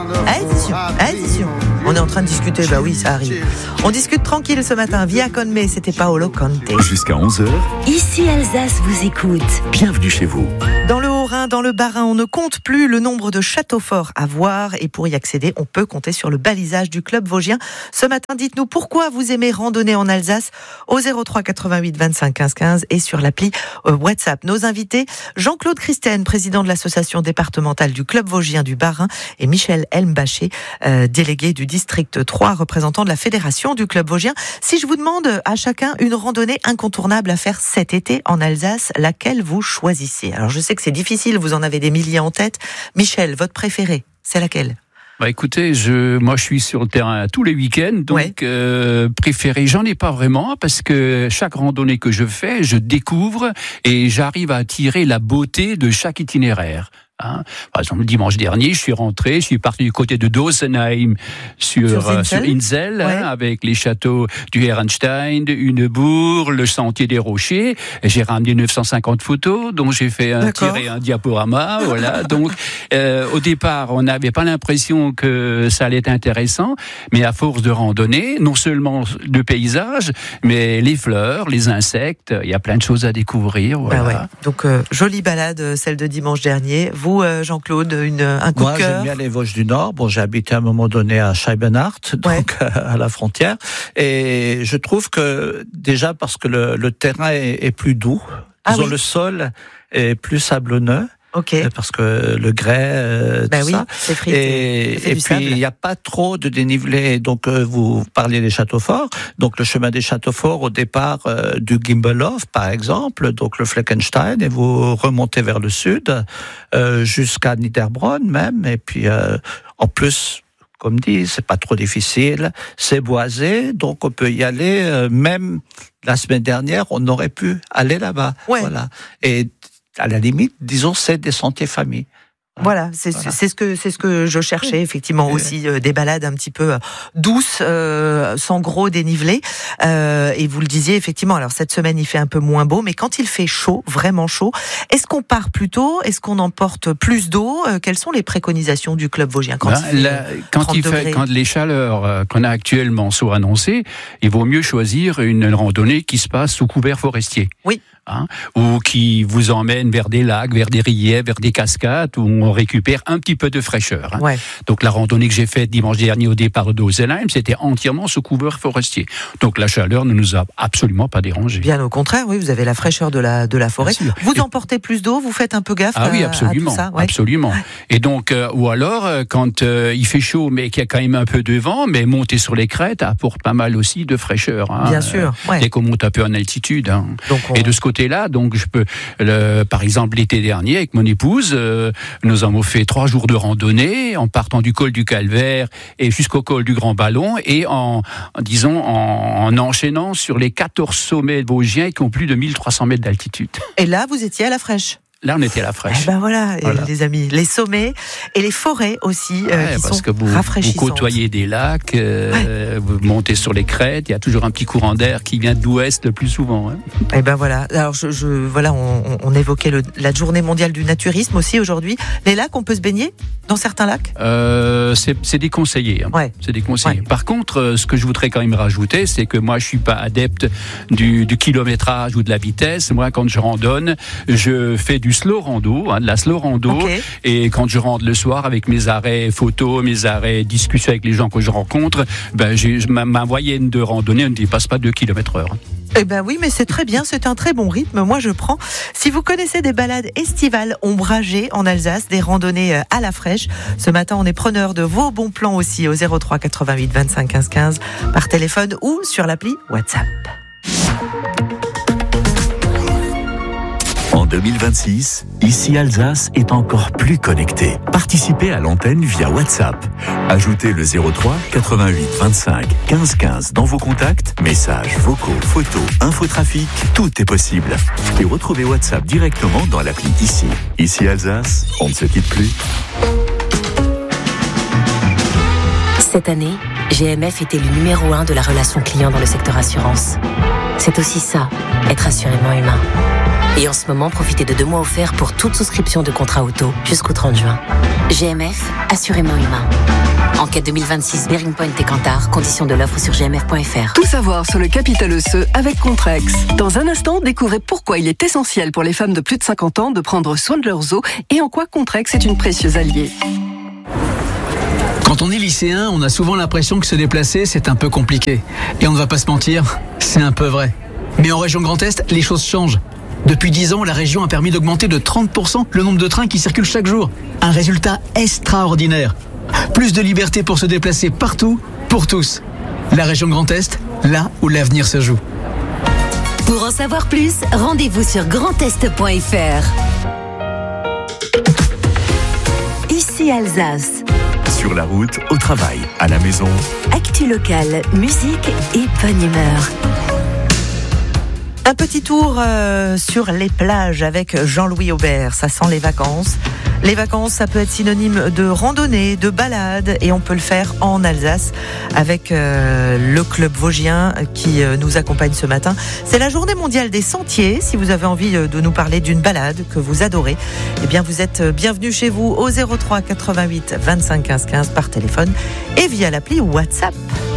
Addition. On est en train de discuter, bah oui, ça arrive. On discute tranquille ce matin. Via Conme, c'était Paolo Conte. Jusqu'à 11h. Ici Alsace vous écoute. Bienvenue chez vous. Dans le Haut-Rhin, dans le Bas-Rhin, on ne compte plus le nombre de châteaux forts à voir. Et pour y accéder, on peut compter sur le balisage du club vosgien. Ce matin, dites-nous pourquoi vous aimez randonner en Alsace au 03 88 25 15 15 et sur l'appli WhatsApp. Nos invités, Jean-Claude Christen, président de l'association départementale du club vosgien du Bas-Rhin, et Michel Elmbaché, délégué du district 3, représentant de la fédération du club vosgien. Si je vous demande à chacun une randonnée incontournable à faire cet été en Alsace, laquelle vous choisissez? Alors je sais que c'est difficile, vous en avez des milliers en tête. Michel, votre préférée, c'est laquelle? Bah écoutez, moi je suis sur le terrain tous les week-ends, donc préféré, j'en ai pas vraiment, parce que chaque randonnée que je fais, je découvre et j'arrive à tirer la beauté de chaque itinéraire. Par exemple, le dimanche dernier, je suis parti du côté de Dosenheim sur Insel, avec les châteaux du Herrenstein, de Hunebourg, le sentier des Rochers. Et j'ai ramené 950 photos, dont j'ai fait tiré un diaporama. Voilà. Donc, au départ, on n'avait pas l'impression que ça allait être intéressant, mais à force de randonner, non seulement le paysage, mais les fleurs, les insectes, il y a plein de choses à découvrir. Voilà. Donc, jolie balade, celle de dimanche dernier. Vous, Jean-Claude, un coup de cœur? Moi, j'aime bien les Vosges du Nord. Bon, j'ai habité à un moment donné à Scheibenhardt, donc à la frontière. Et je trouve que, déjà, parce que le terrain est plus doux, le sol est plus sablonneux. Parce que le grès, ça. C'est frité. Et puis, il n'y a pas trop de dénivelé. Donc, vous parliez des châteaux forts. Donc, le chemin des châteaux forts, au départ du Gimbelhof, par exemple, donc le Fleckenstein, et vous remontez vers le sud, jusqu'à Niederbronn même. Et puis, en plus, comme dit, c'est pas trop difficile, c'est boisé, donc on peut y aller. Même la semaine dernière, on aurait pu aller là-bas. Voilà. Et à la limite, disons, c'est des sentiers famille. Voilà, c'est ce que je cherchais, effectivement, aussi des balades un petit peu douces, sans gros dénivelé. Et vous le disiez, effectivement, alors cette semaine il fait un peu moins beau, mais quand il fait chaud, vraiment chaud, est-ce qu'on part plus tôt? Est-ce qu'on emporte plus d'eau? Quelles sont les préconisations du club vosgien quand les chaleurs qu'on a actuellement sont annoncées, il vaut mieux choisir une randonnée qui se passe sous couvert forestier. Oui. Ou qui vous emmène vers des lacs, vers des rivières, vers des cascades, où on récupère un petit peu de fraîcheur. Donc la randonnée que j'ai faite dimanche dernier au départ de Dosenheim, c'était entièrement sous couvert forestier. Donc la chaleur ne nous a absolument pas dérangé. Bien au contraire, oui, vous avez la fraîcheur de la forêt. Vous emportez plus d'eau, vous faites un peu gaffe oui, absolument, à tout ça. Absolument. Et donc, ou alors, quand il fait chaud, mais qu'il y a quand même un peu de vent, mais monter sur les crêtes apporte pas mal aussi de fraîcheur. Bien sûr. Dès qu'on monte un peu en altitude. Et de ce côté-là, donc je peux, par exemple l'été dernier avec mon épouse, nous avons fait 3 jours de randonnée en partant du col du Calvaire et jusqu'au col du Grand Ballon et en enchaînant sur les 14 sommets vosgiens qui ont plus de 1300 mètres d'altitude. Et là, vous étiez à la fraîche? Là, on était à la fraîche. Voilà, les amis, les sommets et les forêts aussi, qui sont rafraîchissantes. Vous côtoyez des lacs, vous montez sur les crêtes, il y a toujours un petit courant d'air qui vient de l'ouest le plus souvent. Et voilà. Alors, on évoquait la journée mondiale du naturisme aussi aujourd'hui. Les lacs, on peut se baigner dans certains lacs? C'est déconseillé. C'est déconseillé. Par contre, ce que je voudrais quand même rajouter, c'est que moi, je suis pas adepte du kilométrage ou de la vitesse. Moi, quand je randonne, je fais du slow rando, de la slow rando, et quand je rentre le soir avec mes arrêts photos, mes arrêts discussions avec les gens que je rencontre, ma moyenne de randonnée ne dépasse pas 2 km/h. Oui, mais c'est très bien, c'est un très bon rythme, moi je prends. Si vous connaissez des balades estivales ombragées en Alsace, des randonnées à la fraîche, ce matin on est preneur de vos bons plans aussi au 03 88 25 15 15 par téléphone ou sur l'appli WhatsApp. En 2026, ici Alsace est encore plus connectée. Participez à l'antenne via WhatsApp. Ajoutez le 03 88 25 15 15 dans vos contacts, messages, vocaux, photos, infotrafic, tout est possible. Et retrouvez WhatsApp directement dans l'appli ici. Ici Alsace, on ne se quitte plus. Cette année, GMF était le numéro 1 de la relation client dans le secteur assurance. C'est aussi ça, être assurément humain. Et en ce moment, profitez de 2 mois offerts pour toute souscription de contrat auto jusqu'au 30 juin. GMF, assurément humain. Enquête 2026, Bearing Point et Kantar. Conditions de l'offre sur gmf.fr. Tout savoir sur le capital osseux avec Contrex. Dans un instant, découvrez pourquoi il est essentiel pour les femmes de plus de 50 ans de prendre soin de leurs os et en quoi Contrex est une précieuse alliée. Quand on est lycéen, on a souvent l'impression que se déplacer, c'est un peu compliqué. Et on ne va pas se mentir, c'est un peu vrai. Mais en région Grand Est, les choses changent. Depuis 10 ans, la région a permis d'augmenter de 30% le nombre de trains qui circulent chaque jour. Un résultat extraordinaire. Plus de liberté pour se déplacer partout, pour tous. La région Grand Est, là où l'avenir se joue. Pour en savoir plus, rendez-vous sur grandest.fr. Ici Alsace. Sur la route, au travail, à la maison. Actu locale, musique et bonne humeur. Un petit tour sur les plages avec Jean-Louis Aubert. Ça sent les vacances. Les vacances, ça peut être synonyme de randonnée, de balade, et on peut le faire en Alsace avec le club vosgien qui nous accompagne ce matin. C'est la journée mondiale des sentiers. Si vous avez envie de nous parler d'une balade que vous adorez, eh bien vous êtes bienvenue chez vous au 03 88 25 15 15 par téléphone et via l'appli WhatsApp.